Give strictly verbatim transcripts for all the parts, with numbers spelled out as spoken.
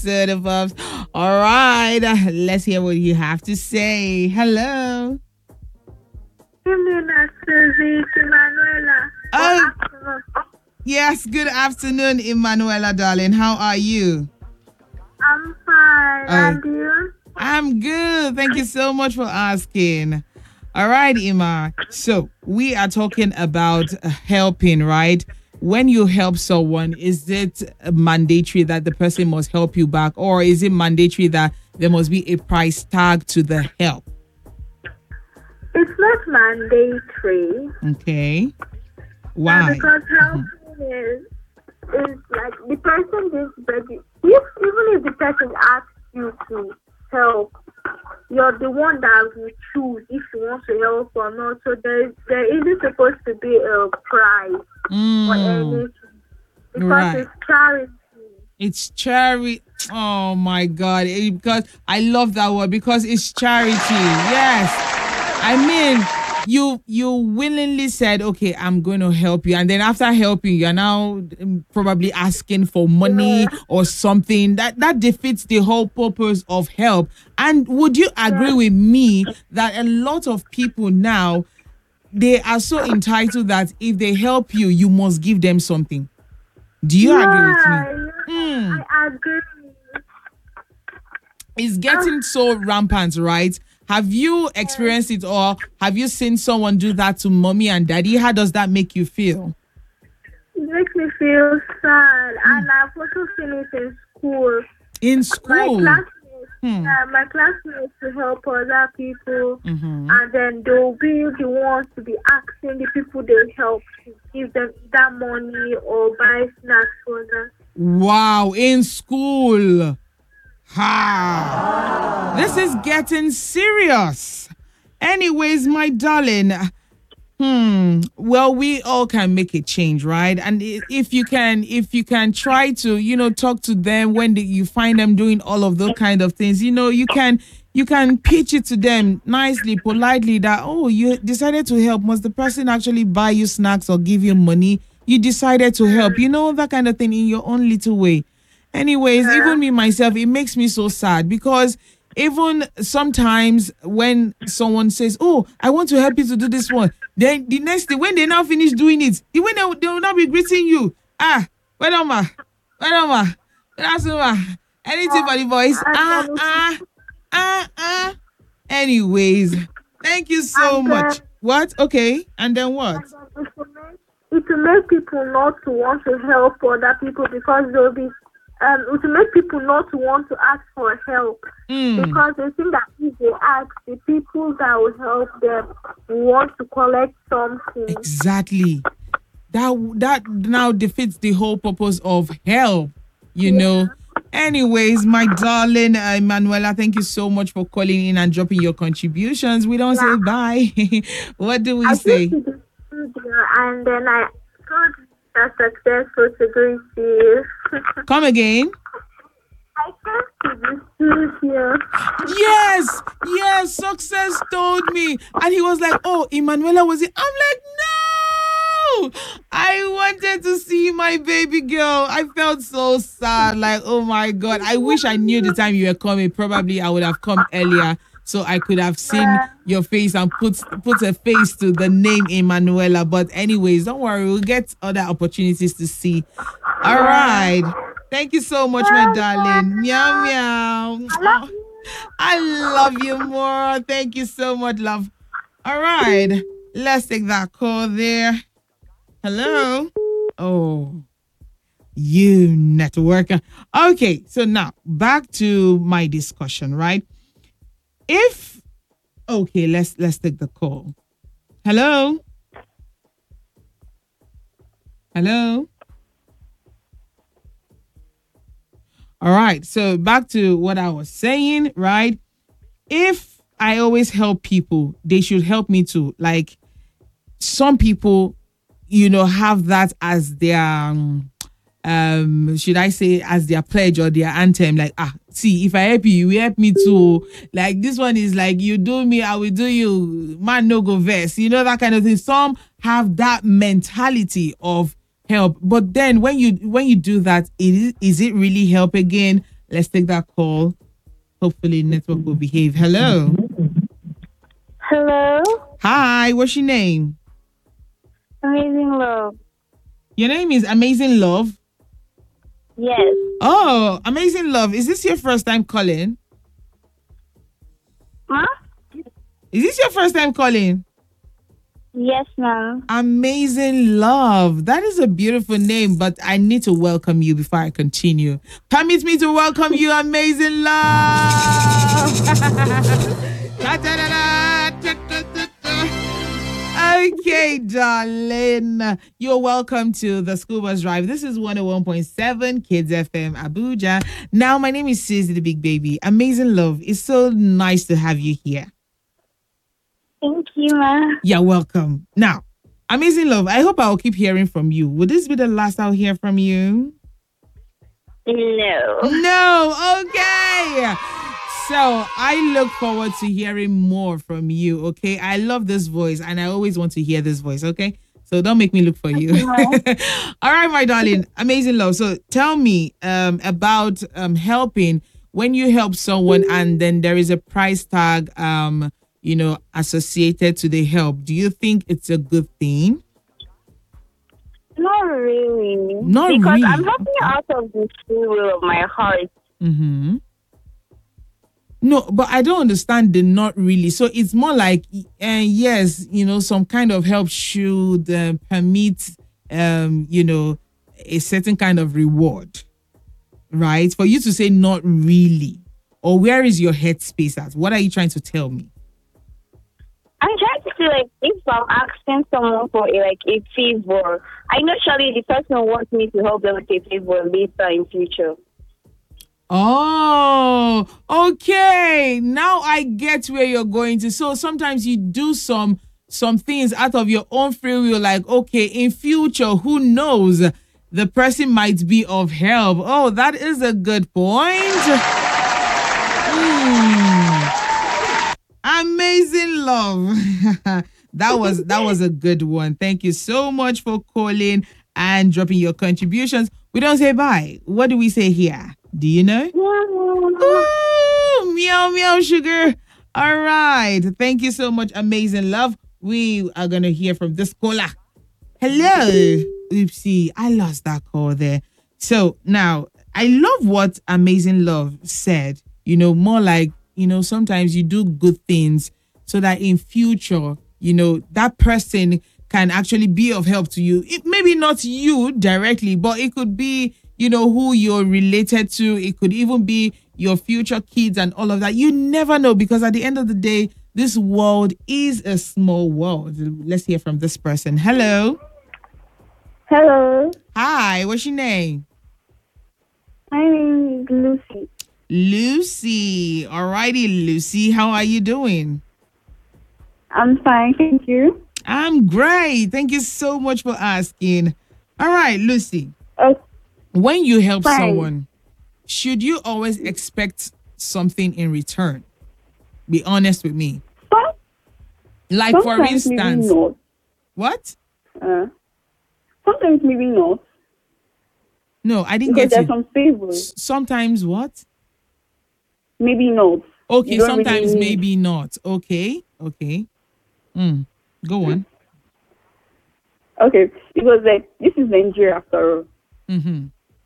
So the Bobs. All right. uh, Let's hear what you have to say. Hello. Evening, Susie, Manuela. Oh, Good afternoon. yes. Good afternoon, Emanuela, darling. How are you? I'm fine. Oh, And you? I'm good. Thank you so much for asking. All right, Ima. So we are talking about uh, helping, right? When you help someone, is it mandatory that the person must help you back, or is it mandatory that there must be a price tag to the help? It's not mandatory. Okay. Uh, Why? because helping is, is like the person is ready. If, even if the person asks you to help, you're the one that will choose if you want to help or not. So there, there isn't supposed to be a price for Mm, anything because right. it's charity. It's charity. Oh my God. It- because I love that word because it's charity. Yes. I mean, you you willingly said, okay, I'm going to help you. And then after helping, you're now um, probably asking for money Yeah, or something. That that defeats the whole purpose of help. And would you agree yeah, with me that a lot of people now they are so entitled that if they help you, you must give them something? Do you agree with me? yeah, Hmm. yeah, I agree. It's Um, getting so rampant, right? Have you experienced it, or have you seen someone do that to mommy and daddy? How does that make you feel? it makes me feel sad, and I've also seen it in school. In My school? classmates, Hmm. uh, my classmates to help other people, Mm-hmm. and then they'll be the ones to be asking the people they help to give them that money or buy snacks for them. Wow, in school. Ha. This is getting serious. Anyways, my darling, Hmm. Well, we all can make a change, right? And i- if you can, if you can try to, you know, talk to them when the, you find them doing all of those kind of things, you know, you can, you can pitch it to them nicely, politely that, oh, you decided to help. Must the person actually buy you snacks or give you money? You decided to help, you know, that kind of thing in your own little way. Anyways, Yeah, even me myself, it makes me so sad because even sometimes when someone says, "Oh, I want to help you to do this one," then the next day when they now finish doing it, the when they, they will not be greeting you. Ah, well done, ma. Well done, ma. That's ma. Anything for the boys. and Ah, then it, ah, ah, ah. Anyways, thank you so and then much. What? Okay, and then what? and then it will make it will make people not to want to help other people because they'll be um it will make people not to want to ask for help Hmm. because they think that if they ask the people that will help them will want to collect something. Exactly. that that now defeats the whole purpose of help, you know. Yeah. Anyways, my darling uh, Emanuela, thank you so much for calling in and dropping your contributions. We don't say Yeah. bye. What do we I came say? to the studio and then I told the successful to greet you. Come again. I came to the studio. Yes, yes, success told me. And he was like, oh, Emanuela was it? I'm like, no. I wanted to see my baby girl. I felt so sad. Like, oh my God. I wish I knew the time you were coming. Probably I would have come earlier so I could have seen Yeah. your face and put put a face to the name Emanuela. But anyways, don't worry, we'll get other opportunities to see. All Yeah. right. Thank you so much, my darling. Meow meow. I love Oh, you. I love you more. Thank you so much, love. All right. Let's take that call there. Hello. Oh, you networker. Okay, so now back to my discussion, right? If okay, let's let's take the call. Hello. Hello. All right. So back to what I was saying, right? If I always help people, they should help me too. Like some people, you know, have that as their um, um should I say as their pledge or their anthem, like, ah, see, if I help you, you will help me too. Like this one is like, you do me, I will do you, man, no go verse, you know, that kind of thing. Some have that mentality of help, but then when you when you do that, it is, is it really help again? Let's take that call. Hopefully, network will behave. Hello. Hello? Hi. What's your name? Amazing love. Your name is Amazing Love. Yes. Oh, Amazing Love. Is this your first time calling? Huh? Is this your first time calling? Yes, ma'am. Amazing Love. That is a beautiful name, but I need to welcome you before I continue. Permit me to welcome you, Amazing Love. Okay, darling. You're welcome to the School Bus Drive. This is one oh one point seven Kids F M Abuja. Now, my name is Susie the Big Baby. Amazing Love. It's so nice to have you here. Thank you, ma'am. You're welcome. Now, Amazing Love, I hope I'll keep hearing from you. Would this be the last I'll hear from you? No. No. Okay. So I look forward to hearing more from you. Okay. I love this voice and I always want to hear this voice. Okay. So don't make me look for you. All right, my darling. Amazing Love. So tell me um, about um, helping when you help someone and then there is a price tag, um, you know, associated to the help. Do you think it's a good thing? Not really. Not because really. I'm helping out of the free will of my heart. Mm-hmm. No, but I don't understand the not really. So it's more like, uh, yes, you know, some kind of help should uh, permit, um, you know, a certain kind of reward, right? For you to say not really, or where is your headspace at? What are you trying to tell me? I'm trying to feel like if I'm asking someone for a, like a favor, I know surely the person wants me to help them with a favor later in future. Oh, okay. Now I get where you're going to. So sometimes you do some some things out of your own free will, like, okay, in future, who knows? The person might be of help. Oh, that is a good point. Hmm. Amazing Love. that was that was a good one. Thank you so much for calling and dropping your contributions. We don't say bye. What do we say here? Do you know? Ooh, meow, meow, sugar. All right. Thank you so much, Amazing Love. We are going to hear from this caller. Hello. Oopsie. I lost that call there. So now, I love what Amazing Love said. You know, more like, you know, sometimes you do good things so that in future, you know, that person can actually be of help to you. It, maybe not you directly, but it could be, you know, who you're related to. It could even be your future kids and all of that. You never know, because at the end of the day, this world is a small world. Let's hear from this person. Hello. Hello. Hi, what's your name? My name is Lucy. Lucy. Alrighty, Lucy. How are you doing? I'm fine, thank you. I'm great. Thank you so much for asking. All right, Lucy. Uh, When you help Fine. someone, should you always expect something in return? Be honest with me. some- Like, for sometimes maybe instance, not. what? Uh, sometimes maybe not. No, I didn't Because get there's you. some favors. S- Sometimes what? Maybe not. Okay, You don't sometimes really- maybe not. Okay, okay. Mm. Go on. Okay, because like this is Nigeria after all. Mm-hmm.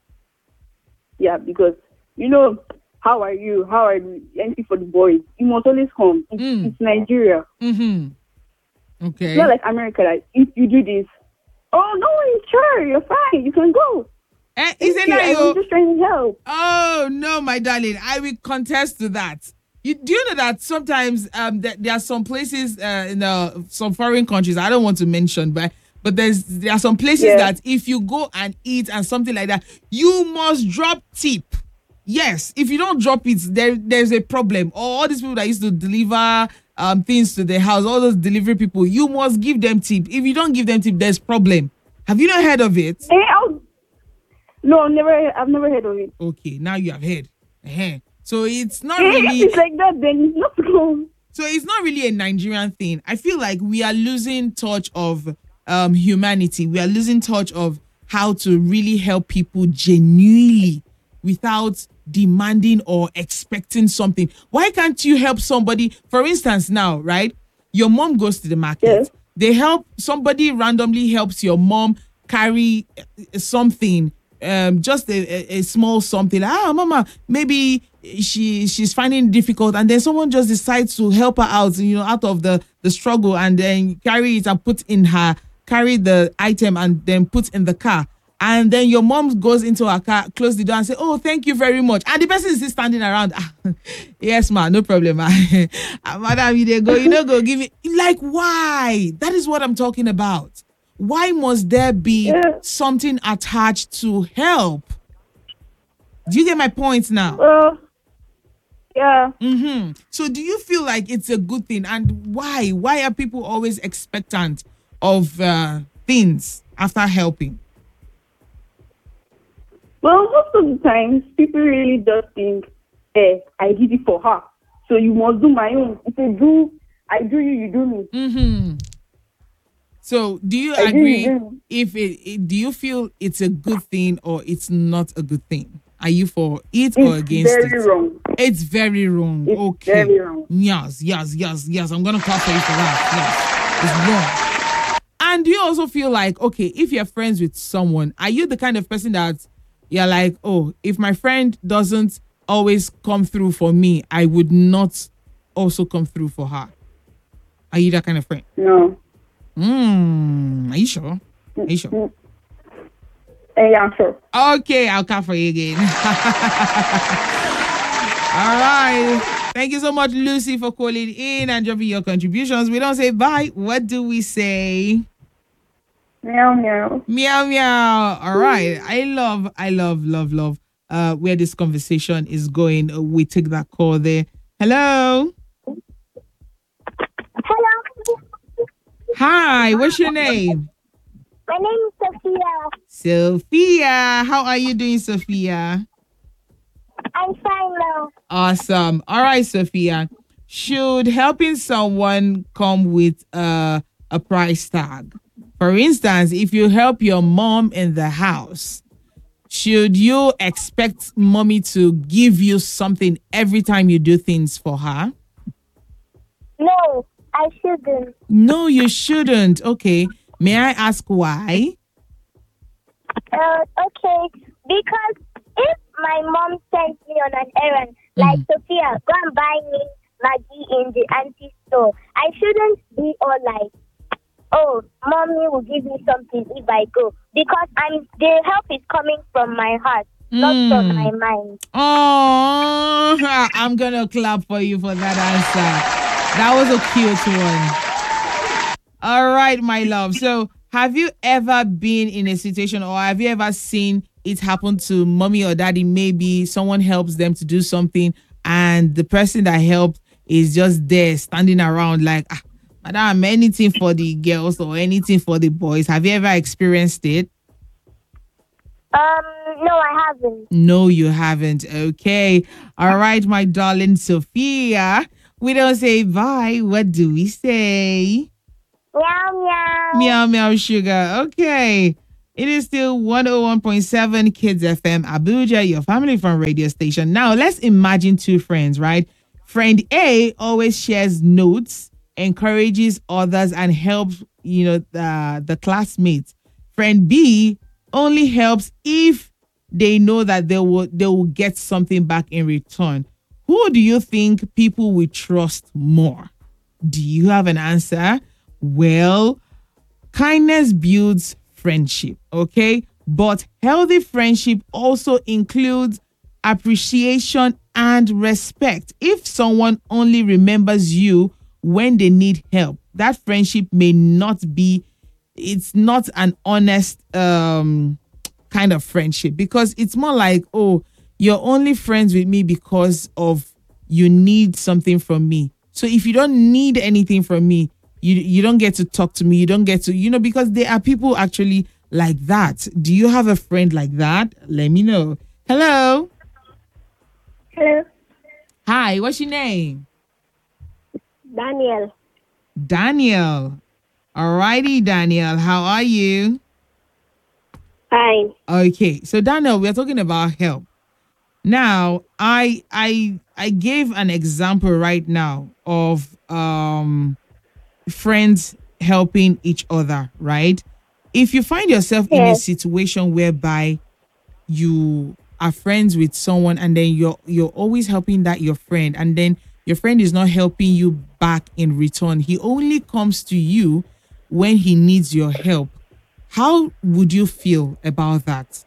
Yeah, because you know, how are you? How are you? Anything for the boys. You must always come. It's, Mm. it's Nigeria. Mm-hmm. Okay. It's not like America. Like if you do this, oh no, it's sure you're fine. You can go. Eh, is it Thank you, not I'm you? just trying to help. Oh no, my darling, I will contest to that. You do you know that sometimes um that there are some places uh, in uh, some foreign countries I don't want to mention, but but there's there are some places Yeah. that if you go and eat and something like that, you must drop tip. Yes, if you don't drop it, there there's a problem. Or all these people that used to deliver um things to the house, all those delivery people, you must give them tip. If you don't give them tip, there's problem. Have you not heard of it? Hey, I'll, no, never. I've never heard of it. Okay, now you have heard. uh So it's not Hey, really. if it's like that, then it's not cool. So it's not really a Nigerian thing. I feel like we are losing touch of um, humanity. We are losing touch of how to really help people genuinely without demanding or expecting something? Why can't you help somebody? For instance, now, right? Your mom goes to the market. Yes. They help, somebody randomly helps your mom carry uh, something, um, just a, a, a small something. Like, ah, mama, maybe she she's finding it difficult, and then someone just decides to help her out, you know, out of the the struggle, and then carry it and put in her carry the item and then put in the car. And then your mom goes into her car, close the door, and say, "Oh, thank you very much." And the person is still standing around. Yes, ma, no problem, ma. Madam, you dey go, you know, go give me. Like, why? That is what I'm talking about. Why must there be Yeah. something attached to help? Do you get my point now? Well, yeah. Mm-hmm. So do you feel like it's a good thing? And why? Why are people always expectant of uh, things after helping? Well, most of the times, people really just think, eh, I did it for her, so you must do my own. If you do, I do you, you do me. Mm-hmm. So do you I do, agree? you do. If it, it, do you feel it's a good thing or it's not a good thing? Are you for it or It's against very it? wrong. It's very wrong. It's Okay. very wrong. Yes, yes, yes, yes. I'm gonna clap for you for that. Yes, it's wrong. And do you also feel like, okay, if you're friends with someone, are you the kind of person that you're like, oh, if my friend doesn't always come through for me, I would not also come through for her? Are you that kind of friend? No. Hmm. Are you sure? Are you sure? Eh, yeah, I'm sure. Okay, I'll clap for you again. All right. Thank you so much, Lucy, for calling in and dropping your contributions. We don't say bye. What do we say? Meow, meow. Meow meow. All right. I love, I love, love, love uh where this conversation is going. Uh, We take that call there. Hello. Hello. Hi, what's your name? My name is Sophia. Sophia. How are you doing, Sophia? I'm fine now. Awesome. All right, Sophia. Should helping someone come with uh, a price tag? For instance, if you help your mom in the house, should you expect mommy to give you something every time you do things for her? No, I shouldn't. No, you shouldn't. Okay. May I ask why? Uh, okay, because if my mom sends me on an errand, like Sophia, go and buy me Maggie in the auntie store, I shouldn't be all like, oh, mommy will give me something if I go, because I'm the help is coming from my heart, not from Mm. my mind. Oh, I'm going to clap for you for that answer. That was a cute one. All right, my love. So, have you ever been in a situation or have you ever seen it happen to mommy or daddy? Maybe someone helps them to do something and the person that helped is just there standing around like, ah, madam, anything for the girls or anything for the boys. Have you ever experienced it? Um, no, I haven't. No, you haven't. Okay. All right, my darling Sophia. We don't say bye. What do we say? Meow, meow. Meow, meow, sugar. Okay. It is still one oh one point seven Kids F M Abuja, your family fun radio station. Now, let's imagine two friends, right? Friend A always shares notes, encourages others, and helps, you know, the, the classmates. Friend B only helps if they know that they will they will get something back in return. Who do you think people will trust more? Do you have an answer? Well, kindness builds friendship, okay? But healthy friendship also includes appreciation and respect. If someone only remembers you when they need help, that friendship may not be, it's not an honest um kind of friendship, because it's more like, oh, you're only friends with me because of you need something from me. So if you don't need anything from me, you you don't get to talk to me. You don't get to, you know, because there are people actually like that. Do you have a friend like that? Let me know. Hello. Hello, Hi, what's your name? Daniel. Daniel. Alrighty, Daniel. How are you? Fine. Okay, so Daniel, we're talking about help. Now, I I I gave an example right now of um friends helping each other, right? If you find yourself in a Yes. situation whereby you are friends with someone and then you're you're always helping that your friend and then your friend is not helping you back in return. He only comes to you when he needs your help. How would you feel about that?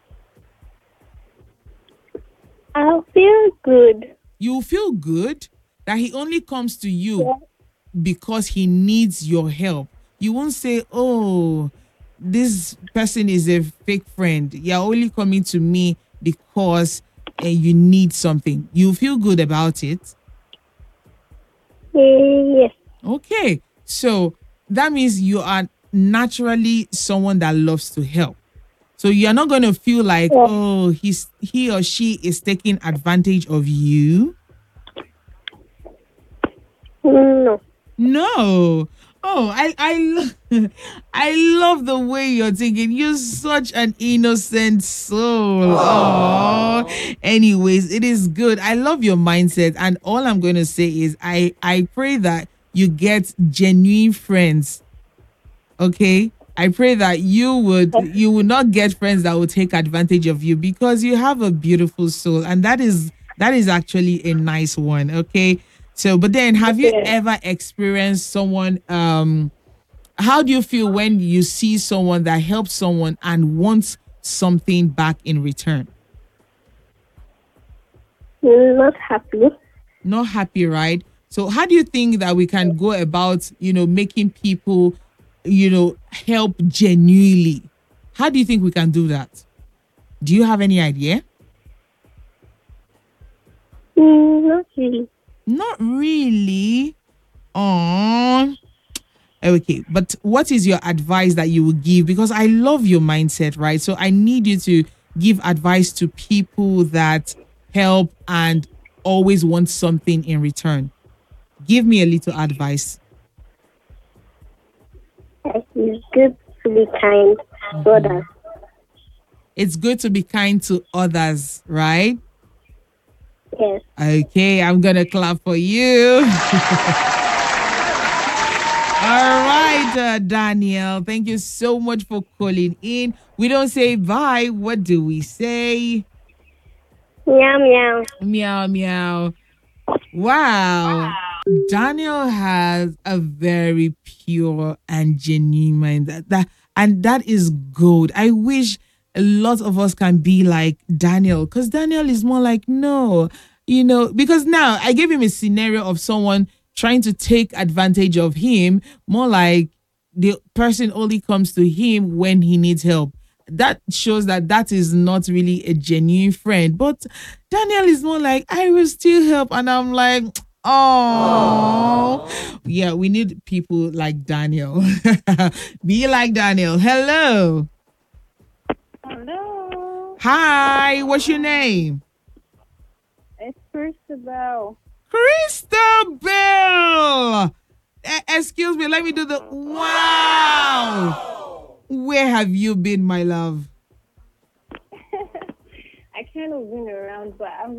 I'll feel good. You feel good that he only comes to you Yes. because he needs your help. You won't say, "Oh, this person is a fake friend. You're only coming to me because uh, you need something." You feel good about it. Yes. Okay. So that means you are naturally someone that loves to help. So you're not going to feel like, Yes. "Oh, he's he or she is taking advantage of you." No. No. Oh, I I lo- I love the way you're thinking. You're such an innocent soul. Oh. Anyways, it is good. I love your mindset, and all I'm going to say is I I pray that you get genuine friends. Okay? I pray that you would Yes. you will not get friends that will take advantage of you because you have a beautiful soul, and that is that is actually a nice one. Okay? So, but then have you Yes. ever experienced someone um how do you feel when you see someone that helps someone and wants something back in return? Not happy. Not happy, right? So how do you think that we can go about, you know, making people, you know, help genuinely? How do you think we can do that? Do you have any idea? Mm, not really. Not really. Oh, okay. But what is your advice that you would give? Because I love your mindset, right? So I need you to give advice to people that help and always want something in return. Give me a little advice. Yes, it's good to be kind to others. It's good to be kind to others, right? Yes. Okay, I'm gonna clap for you. All right, uh, Daniel. Thank you so much for calling in. We don't say bye. What do we say? Meow meow. Meow meow. Wow. Daniel has a very pure and genuine mind. That, that and that is good. I wish a lot of us can be like Daniel because Daniel is more like no, you know, because now I gave him a scenario of someone trying to take advantage of him, more like the person only comes to him when he needs help. That shows that that is not really a genuine friend. But Daniel is more like, I will still help. And I'm like, oh, yeah, we need people like Daniel. Be like Daniel. Hello. Hello, Hi. What's your name? it's Christabel. Christabel. E- excuse me. Let me do the wow. Where have you been, my love? I kind of been around, but I'm